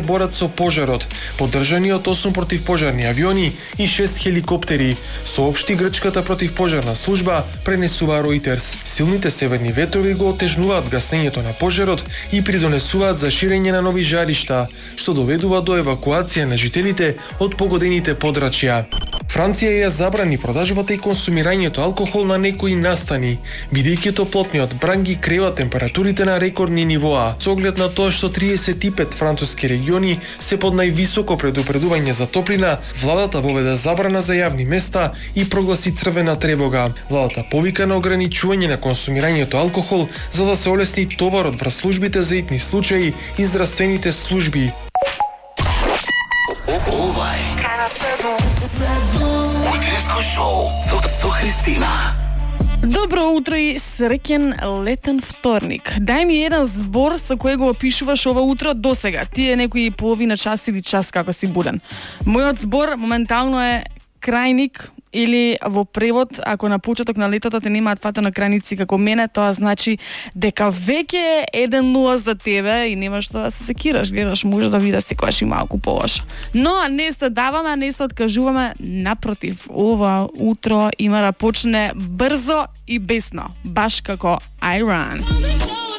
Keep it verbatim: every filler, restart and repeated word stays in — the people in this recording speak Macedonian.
борат со пожарот, поддржани од осум противпожарни авиони и шест хеликоптери, соопшти грчката противпожарна служба, пренесува Reuters. Силните северни ветрови го отежнуваат гаснењето на пожарот и придонесуваат за ширење на нови жаришта, што доведува до евакуација на жителите од погодените подрачја. Франција ја забрани продажбата и консумирањето алкохол на некои настани, бидејќи топлотниот бран ги крева температурите на рекордни нивоа. Со оглед на тоа што триесет и пет француски региони се под највисоко предупредување за топлина, владата воведе забрана за јавни места и прогласи црвена тревога. Владата повика на ограничување на консумирањето алкохол за да се олесни товарот врз службите за итни случаи и здравствените служби. Ова е Утринско шоу со, со Христина. Добро утро и среќен летен вторник. Дај ми еден збор со кој го опишуваш ова утро досега. Ти е некој половина час или час како си буден. Мојот збор моментално е крајник или во превод, ако на почеток на летото те немаат фатено крајници како мене, тоа значи дека веќе е еден нула за тебе и немаш што да се секираш, гледаш може да види секогаш и малку полош. Но не се даваме, не се откажуваме, напротив, ова утро има да почне брзо и бесно, баш како I Run.